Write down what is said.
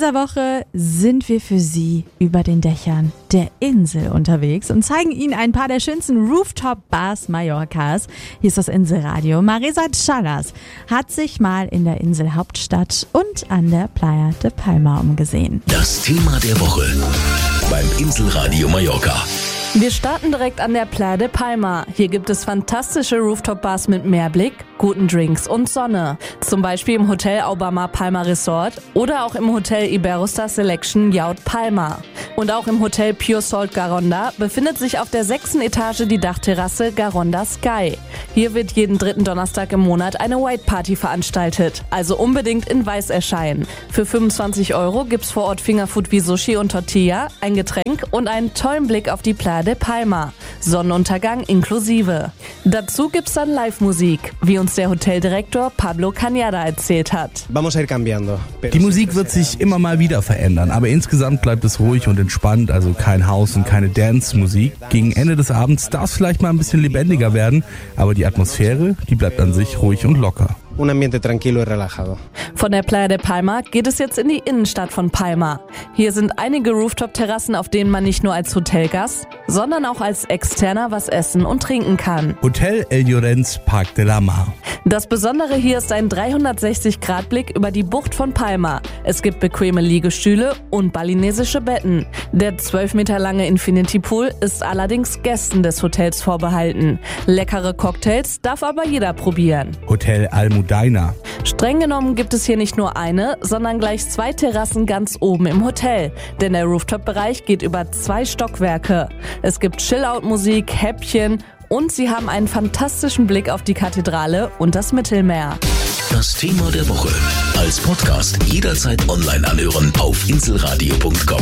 dieser Woche sind wir für Sie über den Dächern der Insel unterwegs und zeigen Ihnen ein paar der schönsten Rooftop-Bars Mallorcas. Hier ist das Inselradio. Marisa Chalas hat sich mal in der Inselhauptstadt und an der Playa de Palma umgesehen. Das Thema der Woche beim Inselradio Mallorca. Wir starten direkt an der Playa de Palma. Hier gibt es fantastische Rooftop-Bars mit Meerblick, guten Drinks und Sonne. Zum Beispiel im Hotel Aubamar Palma Resort oder auch im Hotel Iberostar Selection Yacht Palma. Und auch im Hotel Pure Salt Garonda befindet sich auf der 6. Etage die Dachterrasse Garonda Sky. Hier wird jeden 3. Donnerstag im Monat eine White Party veranstaltet, also unbedingt in Weiß erscheinen. Für 25 € gibt's vor Ort Fingerfood wie Sushi und Tortilla, ein Getränk und einen tollen Blick auf die Playa de Palma. Sonnenuntergang inklusive. Dazu gibt's dann Live-Musik, wie uns der Hoteldirektor Pablo Cañada erzählt hat. Die Musik wird sich immer mal wieder verändern, aber insgesamt bleibt es ruhig und entspannt, also kein House und keine Dance-Musik. Gegen Ende des Abends darf es vielleicht mal ein bisschen lebendiger werden, aber die Atmosphäre, die bleibt an sich ruhig und locker. Un ambiente tranquilo y relajado. Von der Playa de Palma geht es jetzt in die Innenstadt von Palma. Hier sind einige Rooftop-Terrassen, auf denen man nicht nur als Hotelgast, sondern auch als Externer was essen und trinken kann. Hotel El Llorenç Parc de la Mar. Das Besondere hier ist ein 360-Grad-Blick über die Bucht von Palma. Es gibt bequeme Liegestühle und balinesische Betten. Der 12 Meter lange Infinity Pool ist allerdings Gästen des Hotels vorbehalten. Leckere Cocktails darf aber jeder probieren. Hotel Almudaina. Streng genommen gibt es hier nicht nur eine, sondern gleich 2 Terrassen ganz oben im Hotel. Denn der Rooftop-Bereich geht über 2 Stockwerke. Es gibt Chill-Out-Musik, Häppchen und sie haben einen fantastischen Blick auf die Kathedrale und das Mittelmeer. Das Thema der Woche als Podcast jederzeit online anhören auf inselradio.com.